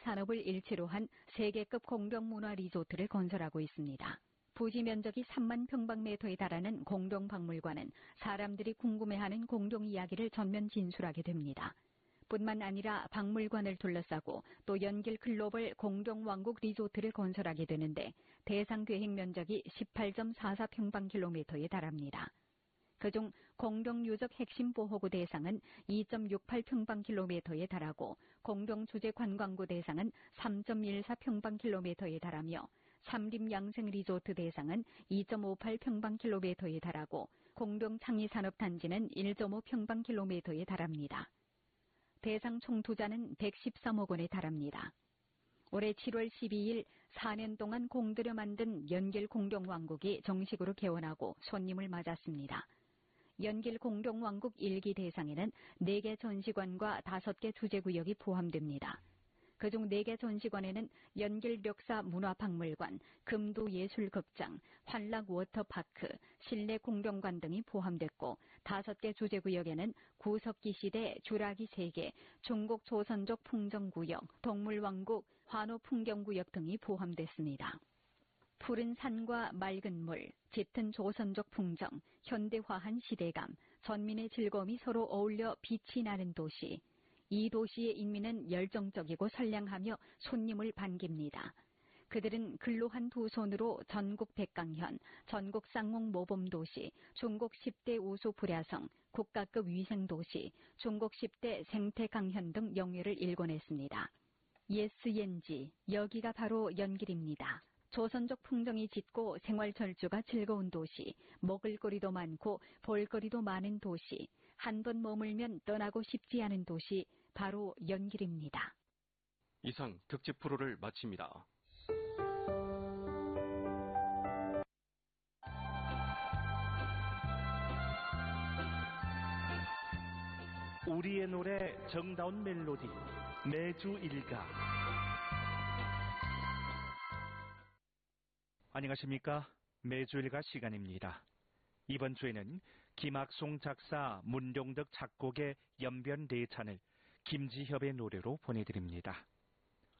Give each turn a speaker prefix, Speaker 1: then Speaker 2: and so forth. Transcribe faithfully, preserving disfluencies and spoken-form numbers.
Speaker 1: 산업을 일체로 한 세계급 공동문화 리조트를 건설하고 있습니다. 부지 면적이 삼만 평방미터에 달하는 공동박물관은 사람들이 궁금해하는 공동 이야기를 전면 진술하게 됩니다. 뿐만 아니라 박물관을 둘러싸고 또 연길 글로벌 공동왕국 리조트를 건설하게 되는데 대상 계획 면적이 십팔 점 사사 평방킬로미터에 달합니다. 그중 공동유적 핵심 보호구 대상은 이 점 육팔 평방킬로미터에 달하고 공동주재 관광구 대상은 삼 점 일사 평방킬로미터에 달하며 삼림양생 리조트 대상은 이 점 오팔 평방킬로미터에 달하고 공동창의산업단지는 일 점 오 평방킬로미터에 달합니다. 대상 총 투자는 백십삼억 원에 달합니다. 올해 칠월 십이일 사 년 동안 공들여 만든 연길 공동왕국이 정식으로 개원하고 손님을 맞았습니다. 연길 공동왕국 일 기 대상에는 네 개 전시관과 다섯 개 주재구역이 포함됩니다. 그중 네 개 전시관에는 연길 력사 문화박물관, 금도 예술극장, 환락 워터파크, 실내 공동관 등이 포함됐고 다섯 개 주재구역에는 구석기 시대 주라기 세계, 중국 조선족 풍정구역, 동물왕국, 환호풍경구역 등이 포함됐습니다. 푸른 산과 맑은 물, 짙은 조선족 풍정, 현대화한 시대감, 전민의 즐거움이 서로 어울려 빛이 나는 도시. 이 도시의 인민은 열정적이고 선량하며 손님을 반깁니다. 그들은 근로한 두 손으로 전국 백강현, 전국 쌍용 모범도시, 중국 십 대 우수 불야성, 국가급 위생도시, 중국 십 대 생태강현 등 영예를 일궈냈습니다. 예스옌지, 여기가 바로 연길입니다. 조선족 풍정이 짙고 생활 절주가 즐거운 도시, 먹을거리도 많고 볼거리도 많은 도시, 한 번 머물면 떠나고 싶지 않은 도시, 바로 연길입니다.
Speaker 2: 이상 특집 프로를 마칩니다.
Speaker 3: 우리의 노래 정다운 멜로디 매주 일가. 안녕하십니까? 매주 일가 시간입니다. 이번 주에는 김학송 작사, 문룡덕 작곡의 연변 대찬을 김지협의 노래로 보내드립니다.